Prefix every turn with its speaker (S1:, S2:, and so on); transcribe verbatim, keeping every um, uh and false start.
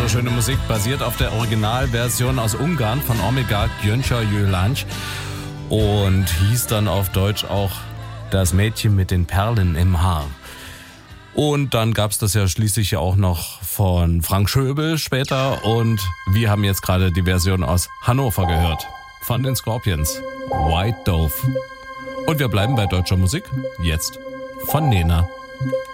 S1: schöne Musik basiert auf der Originalversion aus Ungarn von Omega Gyöngyös Gyöngy und hieß dann auf Deutsch auch Das Mädchen mit den Perlen im Haar. Und dann gab's das ja schließlich auch noch von Frank Schöbel später und wir haben jetzt gerade die Version aus Hannover gehört von den Scorpions, White Dove. Und wir bleiben bei deutscher Musik, jetzt von Nena.